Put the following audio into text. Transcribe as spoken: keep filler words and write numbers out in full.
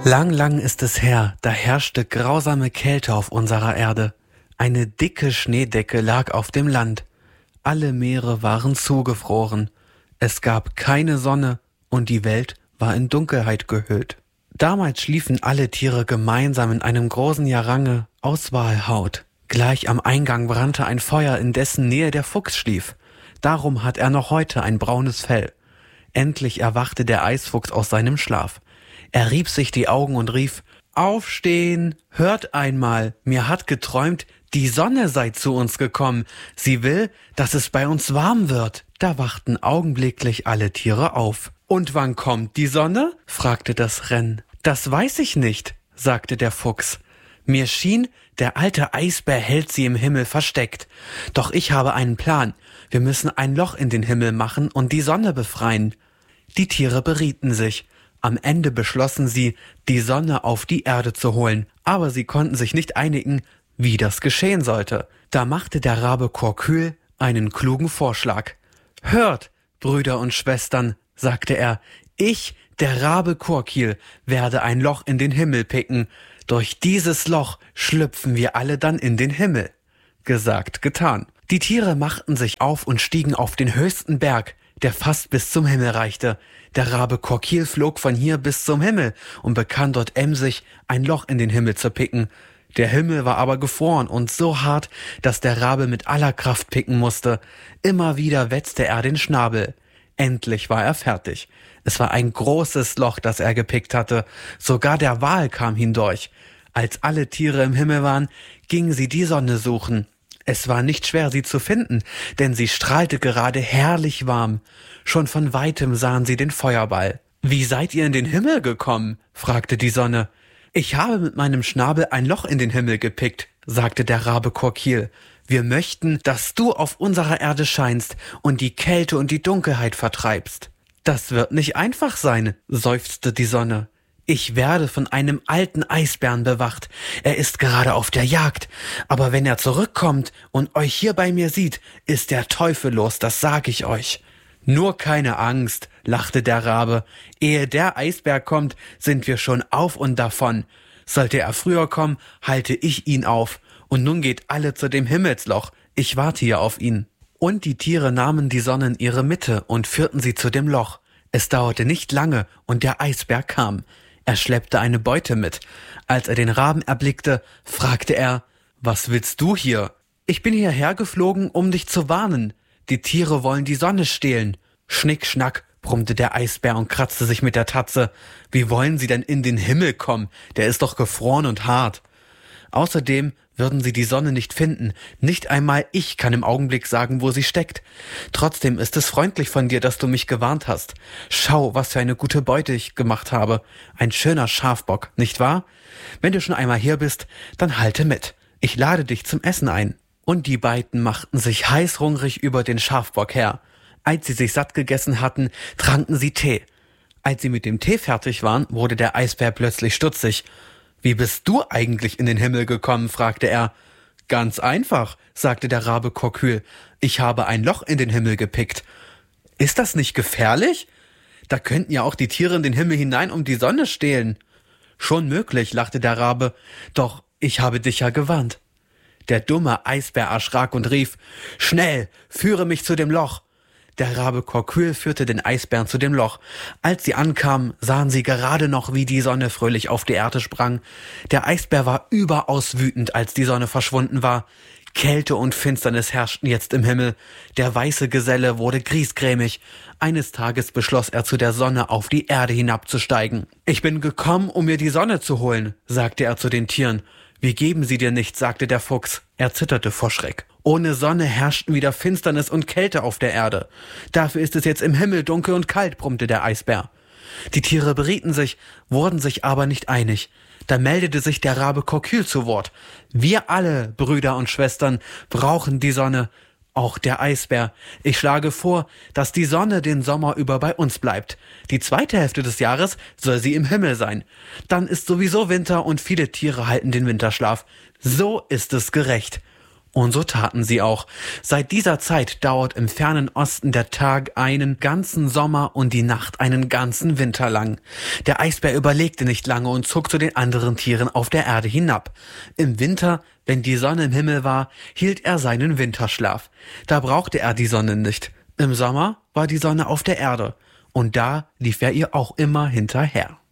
Lang, lang ist es her, da herrschte grausame Kälte auf unserer Erde. Eine dicke Schneedecke lag auf dem Land. Alle Meere waren zugefroren. Es gab keine Sonne und die Welt war in Dunkelheit gehüllt. Damals schliefen alle Tiere gemeinsam in einem großen Jarange aus Walhaut. Gleich am Eingang brannte ein Feuer, in dessen Nähe der Fuchs schlief. Darum hat er noch heute ein braunes Fell. Endlich erwachte der Eisfuchs aus seinem Schlaf. Er rieb sich die Augen und rief: »Aufstehen! Hört einmal! Mir hat geträumt, die Sonne sei zu uns gekommen. Sie will, dass es bei uns warm wird.« Da wachten augenblicklich alle Tiere auf. »Und wann kommt die Sonne?« fragte das Renn. »Das weiß ich nicht«, sagte der Fuchs. »Mir schien, der alte Eisbär hält sie im Himmel versteckt. Doch ich habe einen Plan. Wir müssen ein Loch in den Himmel machen und die Sonne befreien.« Die Tiere berieten sich. Am Ende beschlossen sie, die Sonne auf die Erde zu holen. Aber sie konnten sich nicht einigen, wie das geschehen sollte. Da machte der Rabe Korkül einen klugen Vorschlag. »Hört, Brüder und Schwestern«, sagte er, »ich, der Rabe Korkül, werde ein Loch in den Himmel picken. Durch dieses Loch schlüpfen wir alle dann in den Himmel.« Gesagt, getan. Die Tiere machten sich auf und stiegen auf den höchsten Berg, der fast bis zum Himmel reichte. Der Rabe Korkül flog von hier bis zum Himmel und begann dort emsig ein Loch in den Himmel zu picken. Der Himmel war aber gefroren und so hart, dass der Rabe mit aller Kraft picken musste. Immer wieder wetzte er den Schnabel. Endlich war er fertig. Es war ein großes Loch, das er gepickt hatte. Sogar der Wal kam hindurch. Als alle Tiere im Himmel waren, gingen sie die Sonne suchen. Es war nicht schwer, sie zu finden, denn sie strahlte gerade herrlich warm. Schon von weitem sahen sie den Feuerball. »Wie seid ihr in den Himmel gekommen?« fragte die Sonne. »Ich habe mit meinem Schnabel ein Loch in den Himmel gepickt«, sagte der Rabe Korkül. »Wir möchten, dass du auf unserer Erde scheinst und die Kälte und die Dunkelheit vertreibst.« »Das wird nicht einfach sein«, seufzte die Sonne. »Ich werde von einem alten Eisbären bewacht. Er ist gerade auf der Jagd. Aber wenn er zurückkommt und euch hier bei mir sieht, ist der Teufel los, das sag ich euch.« »Nur keine Angst«, lachte der Rabe. »Ehe der Eisbär kommt, sind wir schon auf und davon. Sollte er früher kommen, halte ich ihn auf. Und nun geht alle zu dem Himmelsloch. Ich warte hier auf ihn.« Und die Tiere nahmen die Sonne in ihre Mitte und führten sie zu dem Loch. Es dauerte nicht lange und der Eisbär kam. Er schleppte eine Beute mit. Als er den Raben erblickte, fragte er: »Was willst du hier?« »Ich bin hierher geflogen, um dich zu warnen. Die Tiere wollen die Sonne stehlen.« »Schnick, schnack«, brummte der Eisbär und kratzte sich mit der Tatze. »Wie wollen sie denn in den Himmel kommen? Der ist doch gefroren und hart.« Außerdem würden sie die Sonne nicht finden. Nicht einmal ich kann im Augenblick sagen, wo sie steckt. Trotzdem ist es freundlich von dir, dass du mich gewarnt hast. Schau, was für eine gute Beute ich gemacht habe. Ein schöner Schafbock, nicht wahr? Wenn du schon einmal hier bist, dann halte mit. Ich lade dich zum Essen ein.« Und die beiden machten sich heißhungrig über den Schafbock her. Als sie sich satt gegessen hatten, tranken sie Tee. Als sie mit dem Tee fertig waren, wurde der Eisbär plötzlich stutzig. »Wie bist du eigentlich in den Himmel gekommen?« fragte er. »Ganz einfach«, sagte der Rabe Korkül. »Ich habe ein Loch in den Himmel gepickt.« »Ist das nicht gefährlich? Da könnten ja auch die Tiere in den Himmel hinein um die Sonne stehlen.« »Schon möglich«, lachte der Rabe. »Doch ich habe dich ja gewarnt.« Der dumme Eisbär erschrak und rief: »Schnell, führe mich zu dem Loch!« Der Rabe Korkül führte den Eisbären zu dem Loch. Als sie ankamen, sahen sie gerade noch, wie die Sonne fröhlich auf die Erde sprang. Der Eisbär war überaus wütend, als die Sonne verschwunden war. Kälte und Finsternis herrschten jetzt im Himmel. Der weiße Geselle wurde griesgrämig. Eines Tages beschloss er, zu der Sonne auf die Erde hinabzusteigen. »Ich bin gekommen, um mir die Sonne zu holen«, sagte er zu den Tieren. »Wir geben sie dir nicht«, sagte der Fuchs. Er zitterte vor Schreck. Ohne Sonne herrschten wieder Finsternis und Kälte auf der Erde. »Dafür ist es jetzt im Himmel dunkel und kalt«, brummte der Eisbär. Die Tiere berieten sich, wurden sich aber nicht einig. Da meldete sich der Rabe Korkül zu Wort. »Wir alle, Brüder und Schwestern, brauchen die Sonne. Auch der Eisbär. Ich schlage vor, dass die Sonne den Sommer über bei uns bleibt. Die zweite Hälfte des Jahres soll sie im Himmel sein. Dann ist sowieso Winter und viele Tiere halten den Winterschlaf. So ist es gerecht.« Und so taten sie auch. Seit dieser Zeit dauert im fernen Osten der Tag einen ganzen Sommer und die Nacht einen ganzen Winter lang. Der Eisbär überlegte nicht lange und zog zu den anderen Tieren auf der Erde hinab. Im Winter, wenn die Sonne im Himmel war, hielt er seinen Winterschlaf. Da brauchte er die Sonne nicht. Im Sommer war die Sonne auf der Erde. Und da lief er ihr auch immer hinterher.